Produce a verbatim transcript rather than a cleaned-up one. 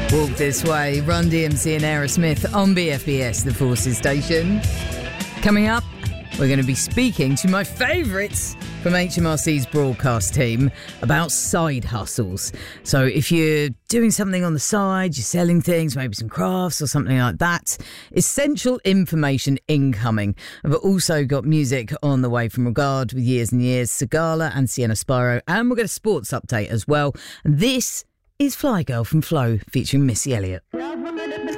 Walk This Way, Run D M C and Aerosmith on B F B S, the Forces station. Coming up, we're going to be speaking to my favourites from H M R C's broadcast team about side hustles. So if you're doing something on the side, you're selling things, maybe some crafts or something like that, essential information incoming. I've also got music on the way from Regard with Years and Years, Sigala and Sienna Spiro, and we'll get a sports update as well. And this is Fly Girl from Flow featuring Missy Elliott.